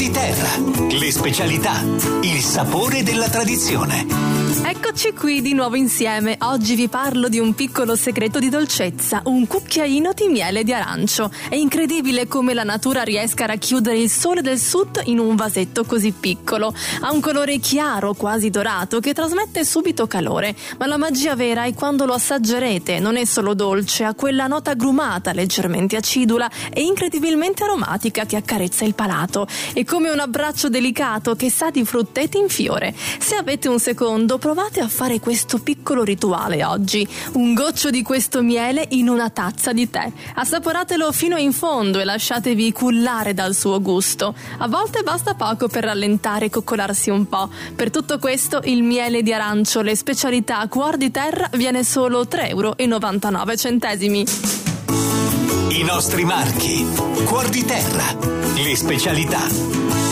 Cuor di Terra, le specialità, il sapore della tradizione. Eccoci qui di nuovo insieme. Oggi vi parlo di un piccolo segreto di dolcezza, un cucchiaino di miele di arancio. È incredibile come la natura riesca a racchiudere il sole del sud in un vasetto così piccolo. Ha un colore chiaro, quasi dorato, che trasmette subito calore. Ma la magia vera è quando lo assaggerete. Non è solo dolce, ha quella nota agrumata, leggermente acidula e incredibilmente aromatica che accarezza il palato. È come un abbraccio delicato che sa di frutteti in fiore. Se avete un secondo, provate a fare questo piccolo rituale oggi. Un goccio di questo miele in una tazza di tè. Assaporatelo fino in fondo e lasciatevi cullare dal suo gusto. A volte basta poco per rallentare e coccolarsi un po'. Per tutto questo il miele di arancio, le specialità Cuor di Terra, viene solo 3,99 €. I nostri marchi. Cuor di Terra, le specialità.